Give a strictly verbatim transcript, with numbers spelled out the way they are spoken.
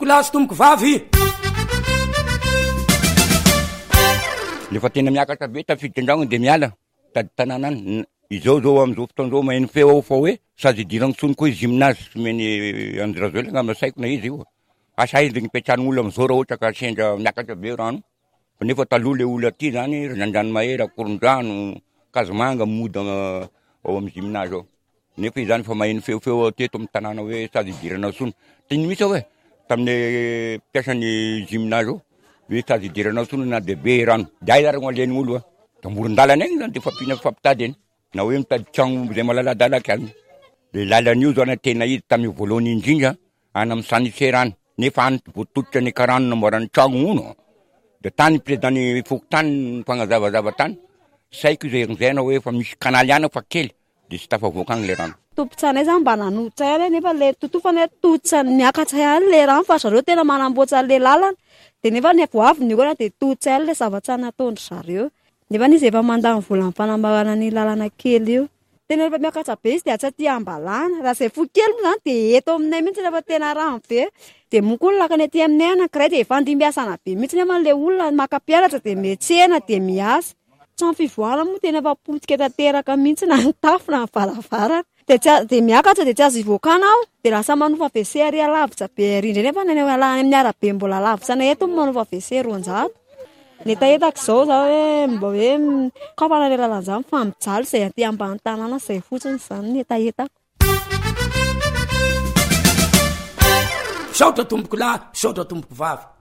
lahy sy tomboko vavy. Lefa tena miakatra be tafiditra andragno de miala tady tanàna any. Izao zao amizao fotoan'izao maheno feo ao fa hoe sazy idiragno tsony koa izy gymnase someny Andrazeo le ngamba saiko na izy io. Asa izy nipetrahany olo amizao raha ohatra ka sendra miakatra be rano. Fa nefa taloha le olo aty zany Randranomahera, Akorondrano, Kazimanga mody ao amin'ny gymnase ao. Nefa izany fa maheno feofeo teto amin'ny tanàna hoe sazy idirana tsony. Tiny misy hoe tamin'ny mpiasan'ny gymnase ao hoe sazy idirana tsony na de be rano. Day zaragno aleny olo da moron-dalana egny zany de fampina fampitady eny. Na hoe mitady tragno zay malaladalaka any. Le lalan'io zany tena izy tamin'ny voalohany indrindra any amin'ny Saniserany. Nefa any voatotitra ny karano namboarany tragno uno. De tany président Fokotany fanazavazava tany. Saiko zay ngizaina hoe fa misy kanaly ana fa kely de sy tafavoaka agny le rano. Tompotsanay zany mba nanotsay any nefa le totofany totsa miakatsay any le rano fa zareo tena manamboatra le lalana. De nefa ny voaviny koa de totsay le zavatsy nataondry zareo. Nefa izy efa mandany vola amin'ny fanambarana ny lalana kely io. Tena rehefa miakatra be izy de atsaty ambalana. Raha zay fo kely moa zany de eto aminay mihitsy rehefa tena rano be. De moa koa lakany aty aminay anankiray de efa andimbiasana be mihitsy nefa le olona makapiaratra de miantsena de miasa. Trano fivoarana moa tena efa potika tanteraka mihitsy na ny tafo na ny varavarana. De tsy de miakatra de tsy azo ivokana ao de lasa manofa W C ary alavitra be rindra nefa ny amin'ny arabe mbola lavitra na eto manofa W C roanjato. Netaetako zao zao hoe mba hoe kafana le lalana zany fa mijaly zay aty ambany tanàna zay fotsiny zany netaetako. Saotra tomboko lahy, saotra tomboko vavy.